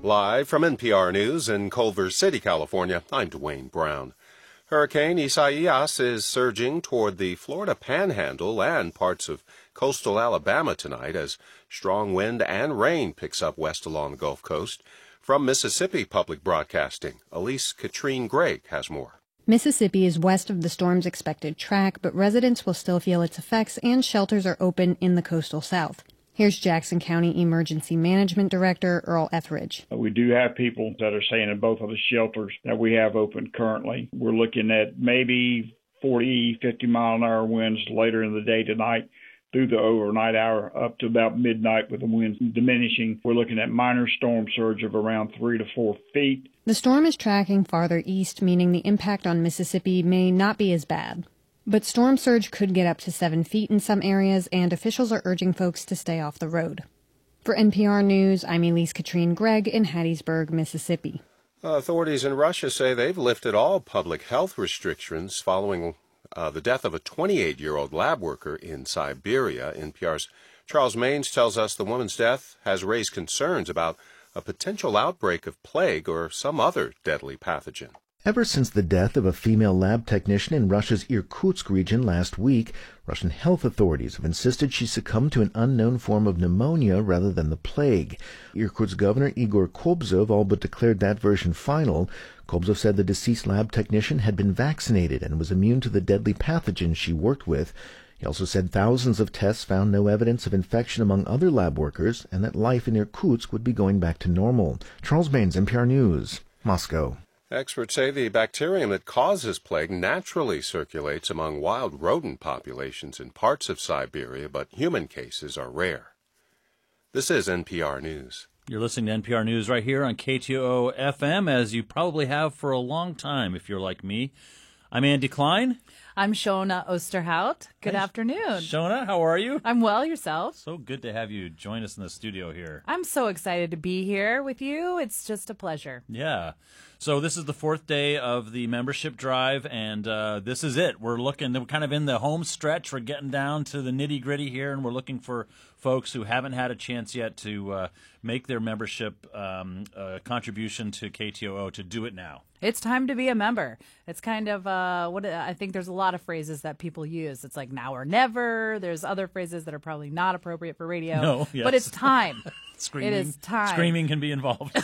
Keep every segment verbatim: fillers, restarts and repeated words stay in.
Live from N P R News in Culver City, California, I'm Dwayne Brown. Hurricane Isaias is surging toward the Florida Panhandle and parts of coastal Alabama tonight as strong wind and rain picks up west along the Gulf Coast. From Mississippi Public Broadcasting, Elise Katrine Gregg has more. Mississippi is west of the storm's expected track, but residents will still feel its effects, and shelters are open in the coastal south. Here's Jackson County Emergency Management Director Earl Etheridge. We do have people that are staying in both of the shelters that we have open currently. We're looking at maybe forty, fifty mile an hour winds later in the day tonight through the overnight hour up to about midnight with the winds diminishing. We're looking at minor storm surge of around three to four feet. The storm is tracking farther east, meaning the impact on Mississippi may not be as bad. But storm surge could get up to seven feet in some areas, and officials are urging folks to stay off the road. For N P R News, I'm Elise Katrine Gregg in Hattiesburg, Mississippi. Authorities in Russia say they've lifted all public health restrictions following uh, the death of a twenty-eight-year-old lab worker in Siberia. N P R's Charles Maines tells us the woman's death has raised concerns about a potential outbreak of plague or some other deadly pathogen. Ever since the death of a female lab technician in Russia's Irkutsk region last week, Russian health authorities have insisted she succumbed to an unknown form of pneumonia rather than the plague. Irkutsk Governor Igor Kobzov all but declared that version final. Kobzov said the deceased lab technician had been vaccinated and was immune to the deadly pathogen she worked with. He also said thousands of tests found no evidence of infection among other lab workers and that life in Irkutsk would be going back to normal. Charles Maines, N P R News, Moscow. Experts say the bacterium that causes plague naturally circulates among wild rodent populations in parts of Siberia, but human cases are rare. This is N P R News. You're listening to N P R News right here on K T O O F M, as you probably have for a long time if you're like me. I'm Andy Klein. I'm Shona Osterhout. Good Hi, afternoon. Shona, how are you? I'm well, yourself? So good to have you join us in the studio here. I'm so excited to be here with you. It's just a pleasure. Yeah. So this is the fourth day of the membership drive, and uh, this is it. We're looking, we're kind of in the home stretch. We're getting down to the nitty-gritty here, and we're looking for folks who haven't had a chance yet to uh, make their membership um, uh, contribution to K T O O to do it now. It's time to be a member. It's kind of uh, what I think there's a lot of phrases that people use. It's like now or never. There's other phrases that are probably not appropriate for radio. No, yes. But it's time. Screaming. It is time. Screaming can be involved.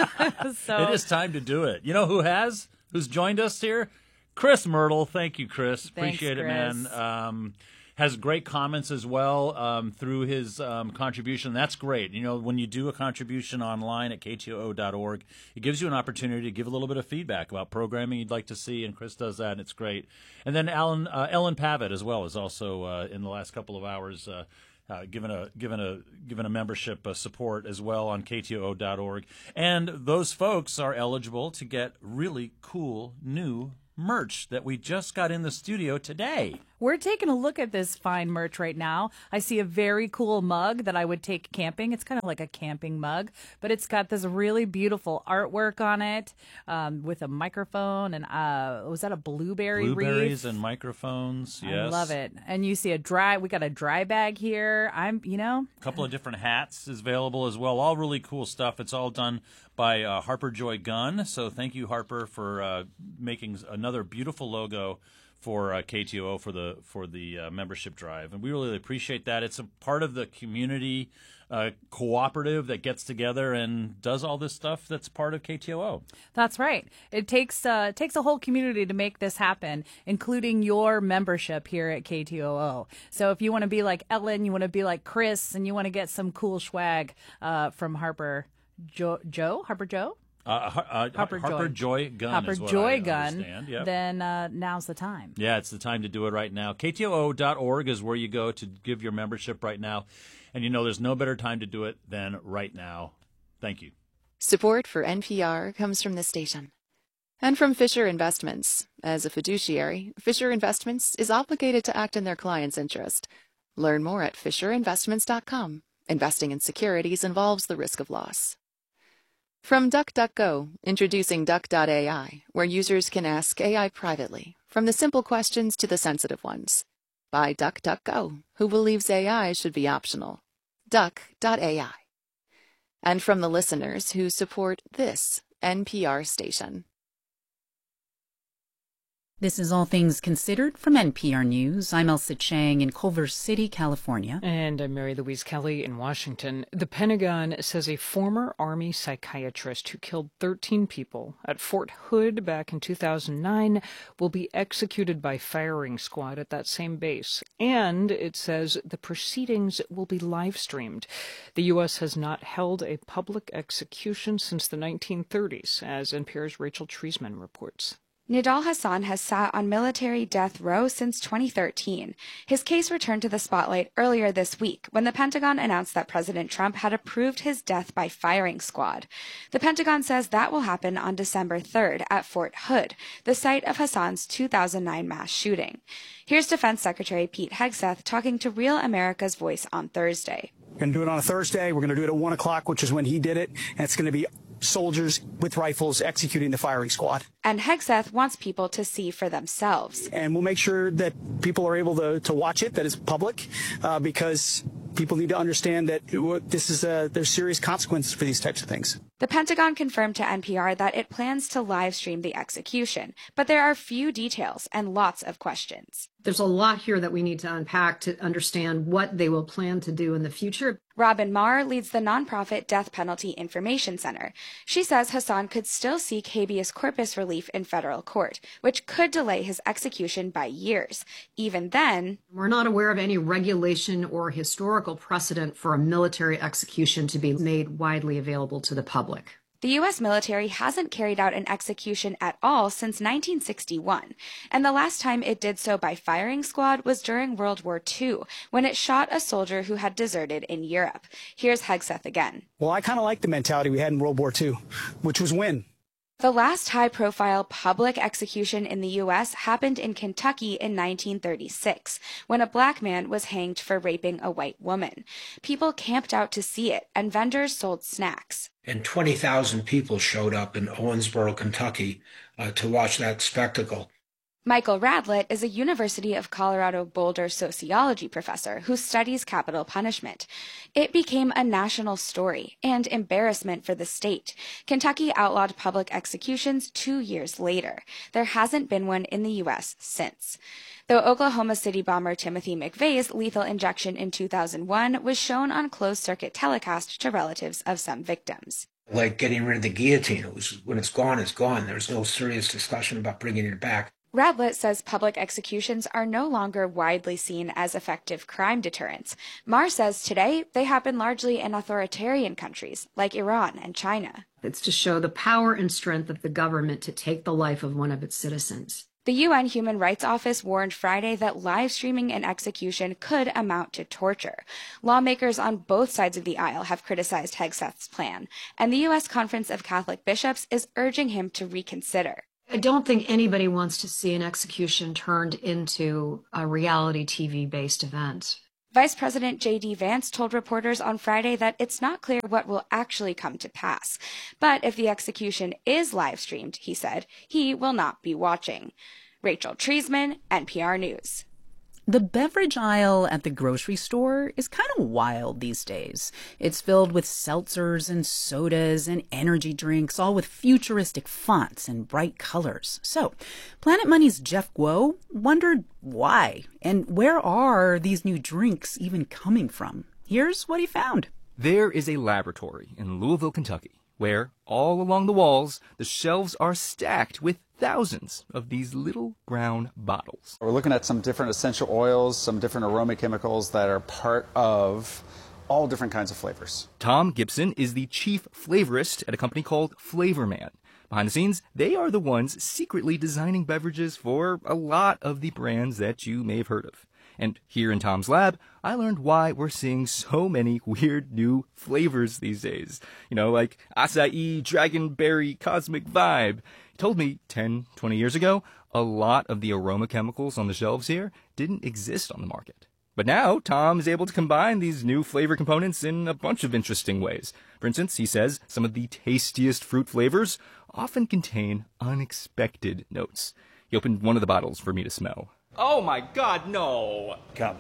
So, it is time to do it. You know who has? Who's joined us here? Chris Myrtle. Thank you, Chris. Thanks, Appreciate it, Chris. man. Um, has great comments as well um, through his um, contribution. That's great. You know, when you do a contribution online at K T O O dot org, it gives you an opportunity to give a little bit of feedback about programming you'd like to see, and Chris does that, and it's great. And then Alan, uh, Ellen Pavitt as well is also uh, in the last couple of hours uh, Uh, given a given a given a membership uh, support as well on K T O O dot org, and those folks are eligible to get really cool new merch that we just got in the studio today. We're taking a look at this fine merch right now. I see a very cool mug that I would take camping. It's kind of like a camping mug, but it's got this really beautiful artwork on it um, with a microphone and uh, was that a blueberry Blueberries wreath? and microphones. Yes, I love it. And you see a dry. We got a dry bag here. I'm, you know, a couple of different hats is available as well. All really cool stuff. It's all done by uh, Harper Joy Gun. So thank you, Harper, for uh, making another beautiful logo for uh, K T O O for the for the uh, membership drive, and we really appreciate that. It's a part of the community uh, cooperative that gets together and does all this stuff. That's part of K T O O. That's right. It takes uh, it takes a whole community to make this happen, including your membership here at K T O O. So if you want to be like Ellen, you want to be like Chris, and you want to get some cool swag uh, from Harper jo- Joe Harper Joe. Uh, uh, Harper, Harper Joy. Joy Gun Harper is what Joy I Gun, understand. Yep. then uh, now's the time. Yeah, it's the time to do it right now. K T O O dot org is where you go to give your membership right now. And you know there's no better time to do it than right now. Thank you. Support for N P R comes from this station. And from Fisher Investments. As a fiduciary, Fisher Investments is obligated to act in their client's interest. Learn more at fisher investments dot com. Investing in securities involves the risk of loss. From DuckDuckGo, introducing Duck dot A I, where users can ask A I privately, from the simple questions to the sensitive ones. By DuckDuckGo, who believes A I should be optional. Duck dot A I. And from the listeners who support this N P R station. This is All Things Considered from N P R News. I'm Elsa Chang in Culver City, California. And I'm Mary Louise Kelly in Washington. The Pentagon says a former Army psychiatrist who killed thirteen people at Fort Hood back in two thousand nine will be executed by firing squad at that same base. And it says the proceedings will be live streamed. The U S has not held a public execution since the nineteen thirties, as N P R's Rachel Treisman reports. Nidal Hasan has sat on military death row since twenty thirteen. His case returned to the spotlight earlier this week when the Pentagon announced that President Trump had approved his death by firing squad. The Pentagon says that will happen on December third at Fort Hood, the site of Hasan's two thousand nine mass shooting. Here's Defense Secretary Pete Hegseth talking to Real America's Voice on Thursday. We're going to do it on a Thursday. We're going to do it at one o'clock, which is when he did it, and it's going to be soldiers with rifles executing the firing squad. And Hegseth wants people to see for themselves. And we'll make sure that people are able to, to watch it, that it's public, uh, because people need to understand that this is a, there's serious consequences for these types of things. The Pentagon confirmed to N P R that it plans to live stream the execution, but there are few details and lots of questions. There's a lot here that we need to unpack to understand what they will plan to do in the future. Robin Marr leads the nonprofit Death Penalty Information Center. She says Hasan could still seek habeas corpus relief in federal court, which could delay his execution by years. Even then, we're not aware of any regulation or historical precedent for a military execution to be made widely available to the public. The U S military hasn't carried out an execution at all since nineteen sixty-one, and the last time it did so by firing squad was during World War Two, when it shot a soldier who had deserted in Europe. Here's Hegseth again. Well, I kind of like the mentality we had in World War Two, which was win. The last high-profile public execution in the U S happened in Kentucky in nineteen thirty-six, when a black man was hanged for raping a white woman. People camped out to see it, and vendors sold snacks. And twenty thousand people showed up in Owensboro, Kentucky, uh, to watch that spectacle. Michael Radlett is a University of Colorado Boulder sociology professor who studies capital punishment. It became a national story and embarrassment for the state. Kentucky outlawed public executions two years later. There hasn't been one in the U S since. Though Oklahoma City bomber Timothy McVeigh's lethal injection in two thousand one was shown on closed-circuit telecast to relatives of some victims. Like getting rid of the guillotine. It was, when it's gone, it's gone. There's no serious discussion about bringing it back. Radlett says public executions are no longer widely seen as effective crime deterrents. Marr says today they happen largely in authoritarian countries like Iran and China. It's to show the power and strength of the government to take the life of one of its citizens. The U N Human Rights Office warned Friday that live streaming an execution could amount to torture. Lawmakers on both sides of the aisle have criticized Hegseth's plan, and the U S Conference of Catholic Bishops is urging him to reconsider. I don't think anybody wants to see an execution turned into a reality T V-based event. Vice President J D Vance told reporters on Friday that it's not clear what will actually come to pass. But if the execution is live-streamed, he said, he will not be watching. Rachel Treisman, N P R News. The beverage aisle at the grocery store is kind of wild these days. It's filled with seltzers and sodas and energy drinks, all with futuristic fonts and bright colors. So, Planet Money's Jeff Guo wondered why, and where are these new drinks even coming from? Here's what he found. There is a laboratory in Louisville, Kentucky, where all along the walls, the shelves are stacked with thousands of these little brown bottles. We're looking at some different essential oils, some different aroma chemicals that are part of all different kinds of flavors. Tom Gibson is the chief flavorist at a company called Flavorman. Behind the scenes, they are the ones secretly designing beverages for a lot of the brands that you may have heard of. And here in Tom's lab, I learned why we're seeing so many weird new flavors these days. You know, like acai, dragonberry, cosmic vibe. He told me ten, twenty years ago, a lot of the aroma chemicals on the shelves here didn't exist on the market. But now, Tom is able to combine these new flavor components in a bunch of interesting ways. For instance, he says some of the tastiest fruit flavors often contain unexpected notes. He opened one of the bottles for me to smell. Oh my God, no! Come.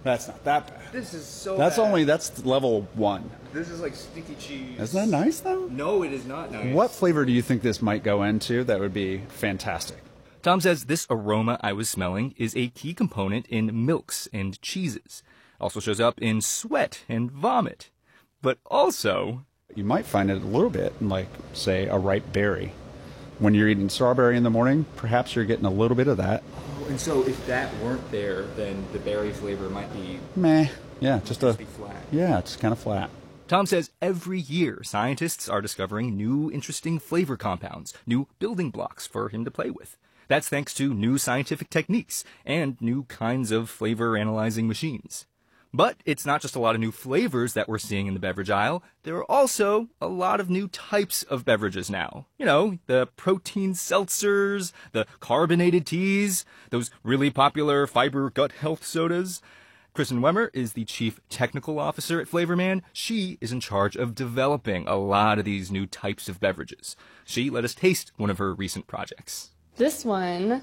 That's not that bad. This is so That's bad. only, that's level one. This is like sticky cheese. Isn't that nice, though? No, it is not nice. What flavor do you think this might go into that would be fantastic? Tom says this aroma I was smelling is a key component in milks and cheeses. Also shows up in sweat and vomit. But also... You might find it a little bit in, like, say, a ripe berry. When you're eating strawberry in the morning, perhaps you're getting a little bit of that. Oh, and so if that weren't there, then the berry flavor might be... Meh. Yeah, just a... flat. Yeah, it's kind of flat. Tom says every year scientists are discovering new interesting flavor compounds, new building blocks for him to play with. That's thanks to new scientific techniques and new kinds of flavor analyzing machines. But it's not just a lot of new flavors that we're seeing in the beverage aisle. There are also a lot of new types of beverages now. You know, the protein seltzers, the carbonated teas, those really popular fiber gut health sodas. Kristen Wemmer is the chief technical officer at Flavorman. She is in charge of developing a lot of these new types of beverages. She let us taste one of her recent projects. This one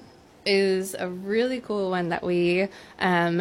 is a really cool one that we um,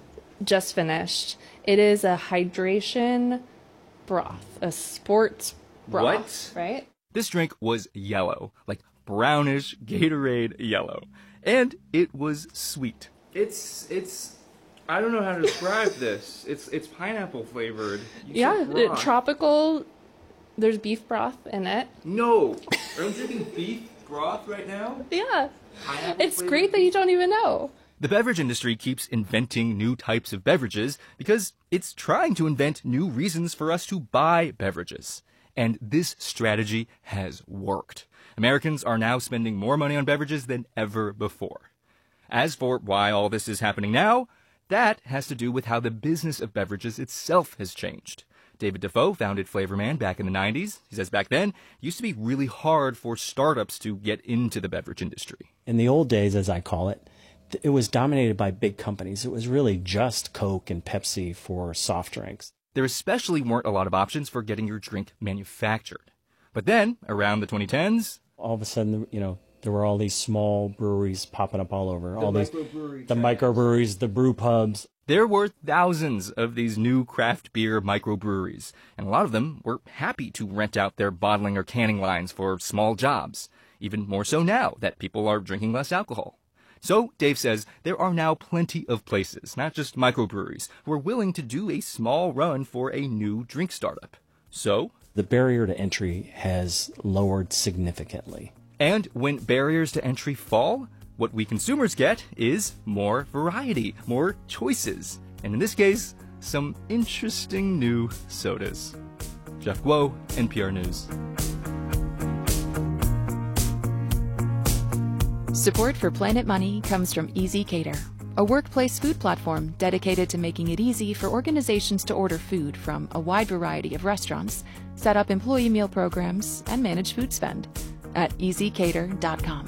just finished. It is a hydration broth, a sports broth, What? right? This drink was yellow, like brownish Gatorade yellow. And it was sweet. It's, it's, I don't know how to describe this. It's, it's pineapple flavored. You Yeah, said it- broth. tropical. There's beef broth in it. No. Are you drinking beef broth right now? Yeah. Pineapple It's flavored great that you don't even know. The beverage industry keeps inventing new types of beverages because it's trying to invent new reasons for us to buy beverages. And this strategy has worked. Americans are now spending more money on beverages than ever before. As for why all this is happening now, that has to do with how the business of beverages itself has changed. David Defoe founded Flavorman back in the nineties. He says back then, it used to be really hard for startups to get into the beverage industry. In the old days, as I call it, it was dominated by big companies. It was really just Coke and Pepsi for soft drinks. There especially weren't a lot of options for getting your drink manufactured. But then, around the twenty tens... All of a sudden, you know, there were all these small breweries popping up all over. The all these, microbrewery the towns. microbreweries, the brew pubs. There were thousands of these new craft beer microbreweries, and a lot of them were happy to rent out their bottling or canning lines for small jobs, even more so now that people are drinking less alcohol. So, Dave says, there are now plenty of places, not just microbreweries, who are willing to do a small run for a new drink startup. So, The barrier to entry has lowered significantly. And when barriers to entry fall, what we consumers get is more variety, more choices, and in this case, some interesting new sodas. Jeff Guo, N P R News. Support for Planet Money comes from Easy Cater, a workplace food platform dedicated to making it easy for organizations to order food from a wide variety of restaurants, set up employee meal programs, and manage food spend at easy cater dot com.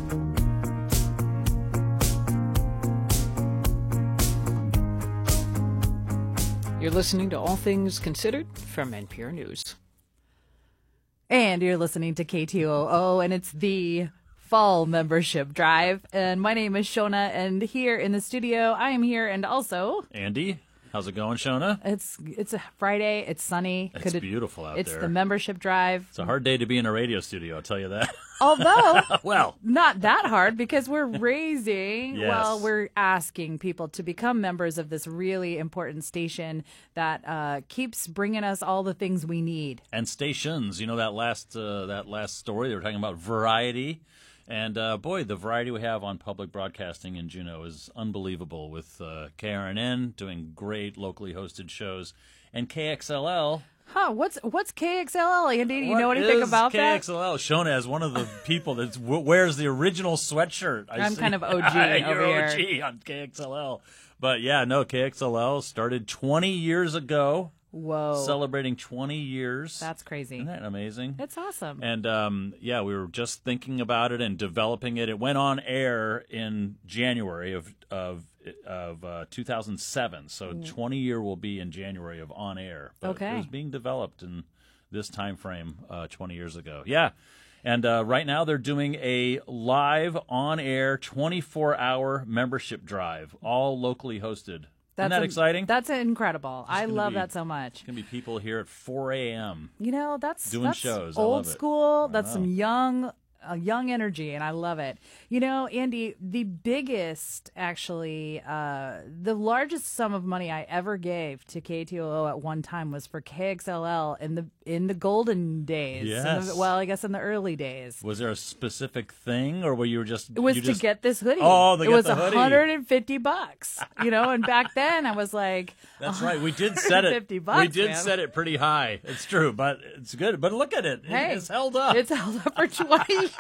You're listening to All Things Considered from N P R News. And you're listening to K T O O, and it's the fall membership drive. And my name is Shona, and here in the studio, I am here, and also Andy. How's it going, Shona? It's it's a Friday. It's sunny. It's Could it- beautiful out it's there. the membership drive. It's a hard day to be in a radio studio, I'll tell you that. Although, well, not that hard because we're raising, Yes. well, we're asking people to become members of this really important station that uh, keeps bringing us all the things we need. and stations. You know that last uh, that last story they were talking about variety, and uh, boy, the variety we have on public broadcasting in Juneau is unbelievable. With uh, K R N N doing great locally hosted shows, and K X L L. Huh? What's what's K X L L, Andy? Do you What know anything is about K X L L? Shona as one of the people that wears the original sweatshirt. I I'm see. kind of O G You're over O G here. on K X L L. But yeah, no, K X L L started twenty years ago. Whoa. Celebrating twenty years. That's crazy. Isn't that amazing? It's awesome. And um, yeah, we were just thinking about it and developing it. It went on air in January of of of uh, two thousand seven. So Mm. twenty year will be in January of on air. But Okay. It was being developed in this time frame uh, twenty years ago. Yeah. And uh, right now they're doing a live on air twenty-four hour membership drive, all locally hosted. That's Isn't that a, exciting? That's incredible. I love be, that so much. There's going to be people here at four a.m. You know, that's doing that's shows. I old love it. school. I That's know. some young, uh, young energy, and I love it. You know, Andy, the biggest, actually, uh, the largest sum of money I ever gave to K T O O at one time was for K X L L in the in the golden days. Yes. In the- well, I guess in the early days. Was there a specific thing, or were you just? It was you to just, get this hoodie. Oh, to it get was the hoodie. one hundred fifty bucks. You know, and back then I was like, That's right. We did set it. fifty bucks, we did man. set it pretty high. It's true, but it's good. But look at it. Hey, it's held up. It's held up for twenty years.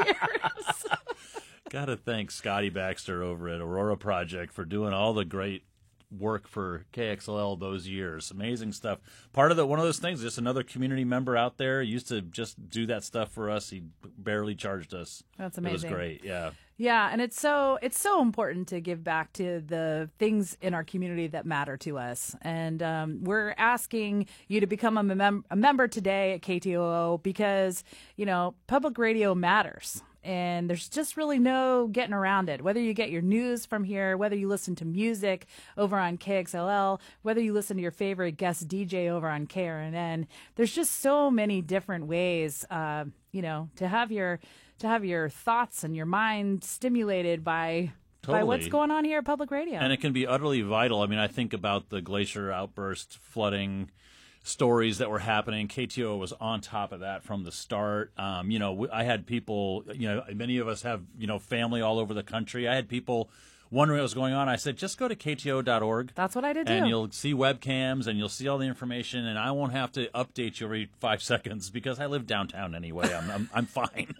Got to thank Scotty Baxter over at Aurora Project for doing all the great work for K X L L those years. Amazing stuff. Part of the one of those things, just another community member out there used to just do that stuff for us. He barely charged us. That's amazing. It was great. Yeah. Yeah, and it's so it's so important to give back to the things in our community that matter to us. And um, we're asking you to become a, mem- a member today at K T O O because, you know, public radio matters. And there's just really no getting around it. Whether you get your news from here, whether you listen to music over on K X L L, whether you listen to your favorite guest D J over on K R N N, there's just so many different ways, uh, you know, to have your to have your thoughts and your mind stimulated by Totally. by what's going on here at public radio. And it can be utterly vital. I mean, I think about the glacier outburst, flooding stories that were happening. K T O O was on top of that from the start. Um, you know, I had people, you know, many of us have, you know, family all over the country. I had people wondering what was going on. I said, just go to K T O O dot org. That's what I did And too. you'll see webcams and you'll see all the information, and I won't have to update you every five seconds because I live downtown anyway. I'm I'm, I'm fine.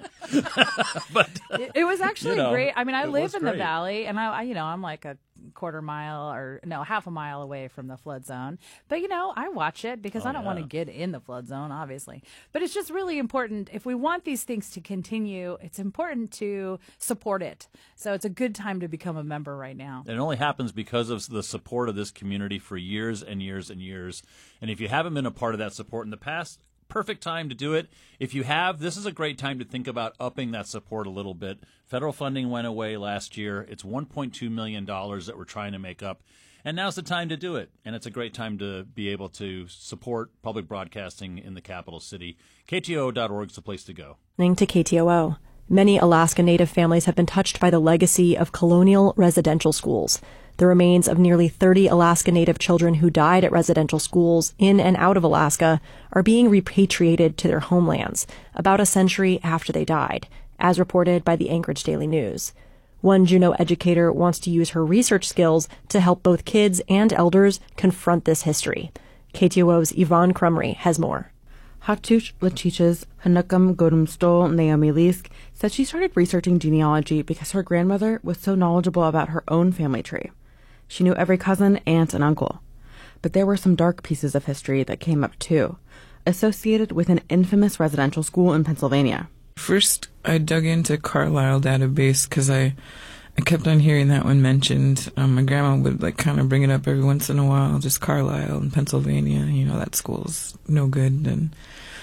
but it, it was actually you know, great. I mean, I it live was in the great. valley, and I, I, you know, I'm like a quarter mile or no, half a mile away from the flood zone. But you know, I watch it because Oh, I don't want to yeah. get in the flood zone, obviously. But it's just really important if we want these things to continue. It's important to support it. So it's a good time to become a member right now. It only happens because of the support of this community for years and years and years. And if you haven't been a part of that support in the past, perfect time to do it. If you have, this is a great time to think about upping that support a little bit. Federal funding went away last year. It's one point two million dollars that we're trying to make up. And now's the time to do it. And it's a great time to be able to support public broadcasting in the capital city. K T O O dot org is the place to go. Listening to K T O O. Many Alaska Native families have been touched by the legacy of colonial residential schools. The remains of nearly thirty Alaska Native children who died at residential schools in and out of Alaska are being repatriated to their homelands about a century after they died, as reported by the Anchorage Daily News. One Juneau educator wants to use her research skills to help both kids and elders confront this history. K T O O's Yvonne Crumry has more. Hatush Latich's Hanukam Godumstol Naomi Lisk said she started researching genealogy because her grandmother was so knowledgeable about her own family tree. She knew every cousin, aunt, and uncle. But there were some dark pieces of history that came up too, associated with an infamous residential school in Pennsylvania. First, I dug into Carlisle database because I, I kept on hearing that one mentioned. Um, my grandma would like kind of bring it up every once in a while, just Carlisle in Pennsylvania. You know, that school's no good. And